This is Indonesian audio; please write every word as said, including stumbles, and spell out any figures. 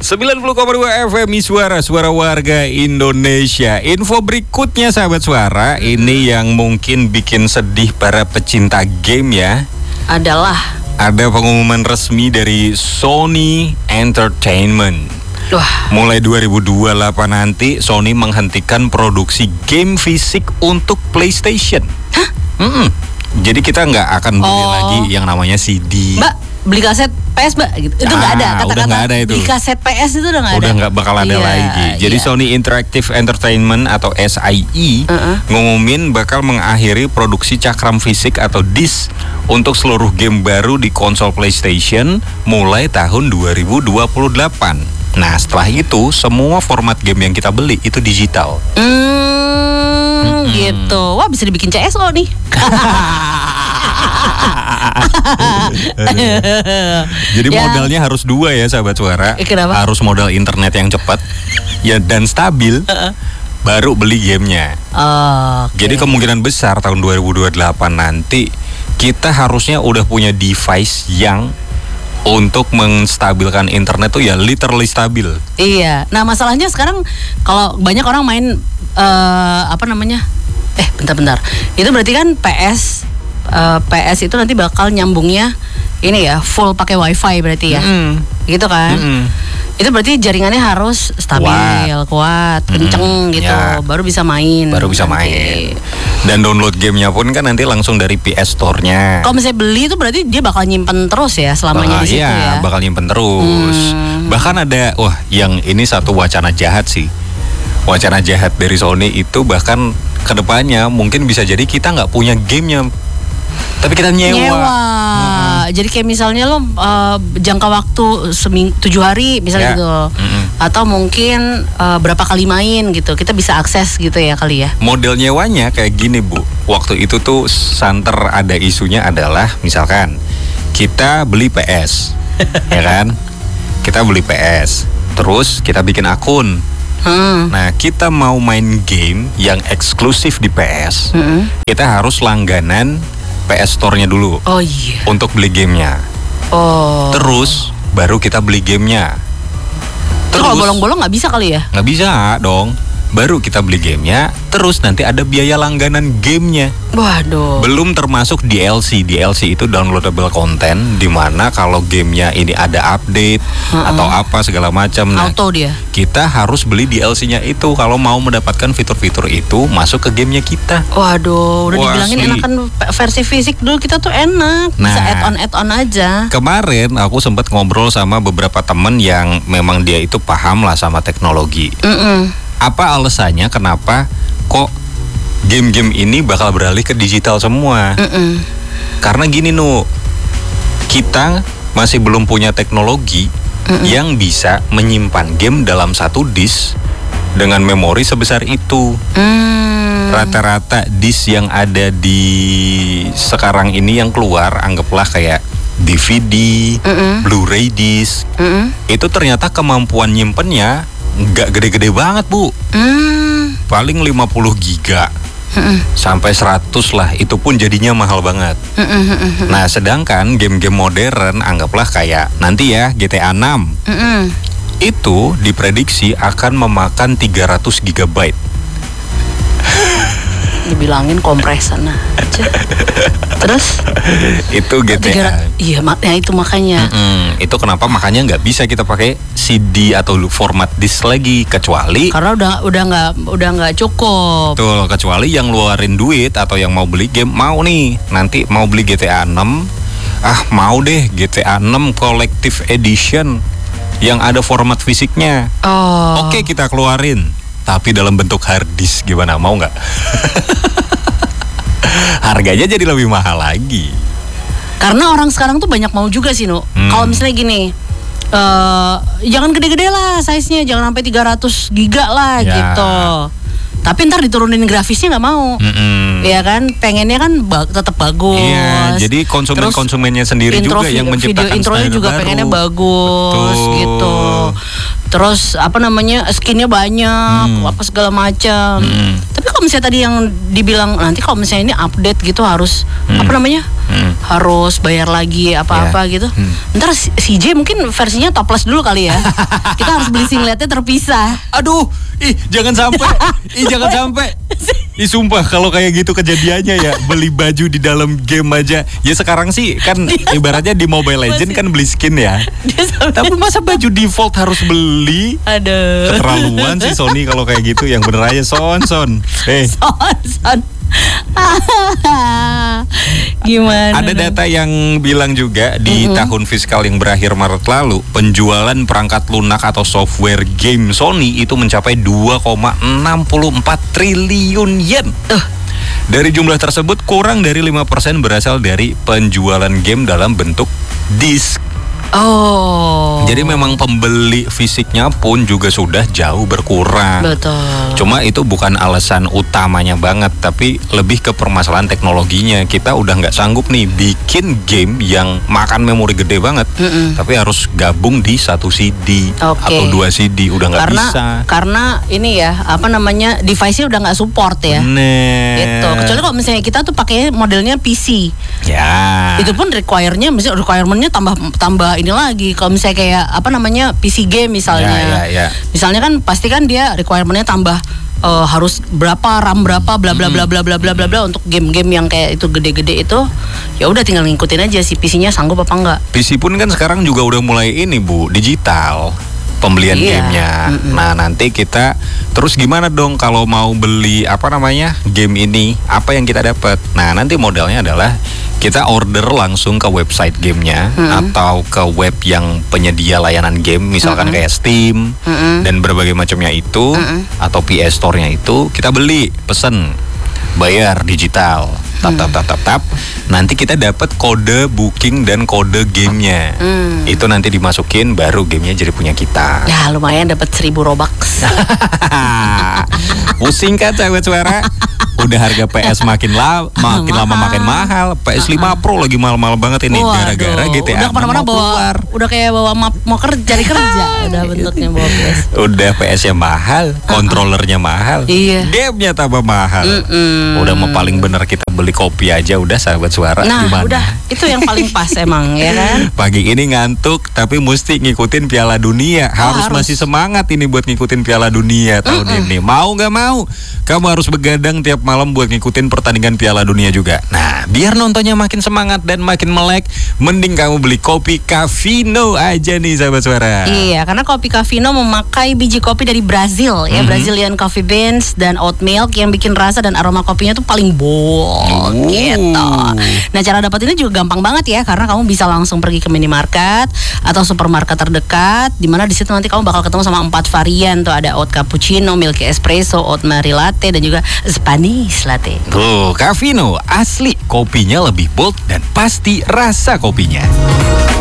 sembilan puluh koma dua F M Suara, suara warga Indonesia. Info berikutnya sahabat suara, ini yang mungkin bikin sedih para pecinta game ya. Adalah ada pengumuman resmi dari Sony Entertainment. Wah. Mulai dua ribu dua puluh delapan nanti Sony menghentikan produksi game fisik untuk PlayStation. Hah? Mm-mm. Jadi kita nggak akan beli Oh. lagi yang namanya C D. Mbak, beli kaset P S Mbak gitu. Itu nggak Ah, ada udah kata-kata nggak ada itu. beli kaset P S itu udah nggak ada. Udah nggak bakal ada Iya, lagi. Jadi iya. Sony Interactive Entertainment atau S I E Uh-uh. ngumumin bakal mengakhiri produksi cakram fisik atau disc untuk seluruh game baru di konsol PlayStation mulai tahun dua ribu dua puluh delapan. Nah setelah itu semua format game yang kita beli itu digital. Hmm, gitu. Wah, bisa dibikin C S O nih. Jadi Ya. modalnya harus dua ya sahabat suara. Eh, kenapa? Harus modal internet yang cepat ya dan stabil. Baru beli gamenya. Oke. Jadi kemungkinan besar tahun dua ribu dua puluh delapan nanti kita harusnya udah punya device yang untuk menstabilkan internet tuh ya literally stabil. Iya. Nah, masalahnya sekarang kalau banyak orang main eh, apa namanya? Eh, bentar-bentar. Itu berarti kan P S eh, P S itu nanti bakal nyambungnya ini ya, full pakai WiFi berarti ya. Mm. Gitu kan? Mm-mm. Itu berarti jaringannya harus stabil, kuat, kuat kenceng Mm, gitu, ya. baru bisa main. Baru bisa nanti. main. Dan download gamenya pun kan nanti langsung dari P S Store-nya. Kalau misalnya beli itu berarti dia bakal nyimpen terus ya selamanya Ah, di situ iya, ya. bakal nyimpen terus. Hmm. Bahkan ada, wah, yang ini satu wacana jahat sih. Wacana jahat dari Sony itu bahkan kedepannya mungkin bisa jadi kita nggak punya gamenya, tapi kita nyewa. Nyewa. Jadi kayak misalnya lo uh, jangka waktu seming tujuh hari misalnya Ya. gitu, Mm-mm. atau mungkin uh, berapa kali main gitu, kita bisa akses gitu ya kali ya. Model nyewanya kayak gini Bu. Waktu itu tuh santer ada isunya adalah misalkan kita beli P S, ya kan? Kita beli P S, terus kita bikin akun. Hmm. Nah kita mau main game yang eksklusif di P S, Mm-mm. kita harus langganan P S Store-nya dulu Oh iya. untuk beli gamenya. Oh. Terus baru kita beli gamenya. Terus kalau bolong-bolong nggak bisa kali ya? Nggak bisa dong. Baru kita beli gamenya, terus nanti ada biaya langganan gamenya. Waduh. Belum termasuk D L C. D L C itu downloadable content, dimana kalau gamenya ini ada update Mm-mm. atau apa segala macam. Nah, Auto dia. kita harus beli D L C-nya itu kalau mau mendapatkan fitur-fitur itu masuk ke gamenya kita. Waduh, udah Wah, dibilangin asli. enakan versi fisik dulu, kita tuh enak. Bisa Nah. add-on add-on aja. Kemarin aku sempat ngobrol sama beberapa temen yang memang dia itu paham lah sama teknologi. Mm-mm. Apa alasannya kenapa kok game-game ini bakal beralih ke digital semua? Mm-mm. Karena gini Nu, kita masih belum punya teknologi Mm-mm. yang bisa menyimpan game dalam satu disk dengan memori sebesar itu. Hmm. Rata-rata disk yang ada di sekarang ini yang keluar, anggaplah kayak D V D, Mm-mm. Blu-ray disk, Mm-mm. itu ternyata kemampuan nyimpennya nggak gede-gede banget Bu. Hmm. Paling lima puluh giga Mm-mm. sampai seratus lah, itu pun jadinya mahal banget. Mm-mm. Mm-mm. Nah sedangkan game-game modern anggaplah kayak nanti ya G T A enam Mm-mm. itu diprediksi akan memakan tiga ratus gigabyte. Dibilangin kompresan aja. Terus? Itu G T A. Tiga- iya, maknya itu makanya. Mm-mm. Itu kenapa makanya nggak bisa kita pakai C D atau format disk lagi, kecuali Karena udah udah nggak udah nggak cukup. betul, kecuali yang ngeluarin duit atau yang mau beli game, mau nih nanti mau beli G T A enam, ah mau deh G T A enam Collective Edition yang ada format fisiknya. Oh. Oke kita keluarin, tapi dalam bentuk hard disk, gimana, mau nggak? Harganya jadi lebih mahal lagi. Karena orang sekarang tuh banyak mau juga sih, Nu. Hmm. Kalau misalnya gini, eh jangan gede-gede lah size-nya, jangan sampai tiga ratus giga lah Ya. gitu. Tapi ntar diturunin grafisnya nggak mau. Mm-mm. Ya kan, pengennya kan ba- tetap bagus. Iya, jadi konsumen-konsumennya sendiri intro juga yang vi- menciptakan video intronya standar juga baru. pengennya bagus. Betul. Gitu. Terus apa namanya, skinnya banyak, Hmm. apa segala macam. Hmm. Tapi kalau misalnya tadi yang dibilang nanti kalau misalnya ini update gitu harus Hmm. apa namanya? Hmm. Harus bayar lagi apa-apa Ya. gitu. Hmm. Ntar C- CJ mungkin versinya topless dulu kali ya. Kita harus beli singletnya terpisah. Aduh, ih jangan sampai, ih jangan sampai. Ih sumpah kalau kayak gitu kejadiannya ya, beli baju di dalam game aja. Ya sekarang sih kan ibaratnya di Mobile Legends kan beli skin ya. Dia sampai- Tapi masa baju default harus beli? Aduh. Keterlaluan sih Sony kalau kayak gitu. Yang bener aja son son. Eh, Son, son. Gimana? ada dong? data yang bilang juga di tahun fiskal yang berakhir Maret lalu, penjualan perangkat lunak atau software game Sony itu mencapai dua koma enam empat triliun yen. Tuh. Dari jumlah tersebut, kurang dari lima persen berasal dari penjualan game dalam bentuk disk. Oh. Jadi memang pembeli fisiknya pun juga sudah jauh berkurang. Betul. Cuma itu bukan alasan utamanya banget, tapi lebih ke permasalahan teknologinya. Kita udah nggak sanggup nih bikin game yang makan memori gede banget, Mm-mm. tapi harus gabung di satu C D Oke. atau dua C D, udah nggak karena bisa. karena ini ya apa namanya device-nya udah nggak support ya. Bener. Gitu. Kecuali kalau misalnya kita tuh pakai modelnya P C. Ya. Itu pun require-nya misalnya requirement-nya tambah tambah ini lagi. Kalau misalnya kayak apa namanya P C game misalnya. Ya, ya, ya. Misalnya kan pasti kan dia requirement-nya tambah eh, harus berapa RAM berapa bla bla bla bla bla bla bla bla untuk game-game yang kayak itu gede-gede itu. Ya udah tinggal ngikutin aja si P C-nya sanggup apa enggak. P C pun kan sekarang juga udah mulai ini Bu, digital pembelian Iya. gamenya. Mm-mm. Nah nanti kita terus gimana dong kalau mau beli apa namanya game ini, apa yang kita dapat? Nah nanti modelnya adalah kita order langsung ke website gamenya atau ke web yang penyedia layanan game, misalkan kayak Steam Mm-mm. dan berbagai macamnya itu, atau P S Store-nya itu kita beli, pesen, bayar digital, tap tap tap tap tap. Nanti kita dapat kode booking dan kode gamenya. Hmm. Itu nanti dimasukin, baru gamenya jadi punya kita. Ya lumayan dapat seribu Robux. Pusing kan cewek suara? Udah harga P S makin lama, makin lama Mahal. makin mahal. P S lima Pro lagi mahal-mahal banget ini, Waduh, gara-gara G T A udah kemana-mana mau bawa, keluar. udah kayak bawa map, mau kerja cari kerja, udah bentuknya bawa P S. Udah P S-nya mahal, kontrolernya mahal, Iya. gamenya tambah mahal. Mm-mm. Udah mau paling bener kita beli kopi aja udah sahabat suara. Nah, Gimana? udah itu yang paling pas emang ya kan. Pagi ini ngantuk tapi mesti ngikutin Piala Dunia. Harus, harus. masih semangat ini buat ngikutin Piala Dunia tahun ini. Mau nggak mau, kamu harus begadang tiap malam buat ngikutin pertandingan Piala Dunia juga. Nah, biar nontonnya makin semangat dan makin melek, mending kamu beli kopi Cafino aja nih sahabat suara. Iya, karena kopi Cafino memakai biji kopi dari Brazil ya, Brazilian coffee beans dan oat milk yang bikin rasa dan aroma kopinya tuh paling bold Oh. gitu. Nah, cara dapetinnya juga gampang banget ya, karena kamu bisa langsung pergi ke minimarket atau supermarket terdekat, di mana di situ nanti kamu bakal ketemu sama empat varian tuh, ada oat cappuccino, milk espresso, oat mari latte dan juga Spanish latte. Tuh, Cafino asli kopinya lebih bold dan pasti rasa kopinya.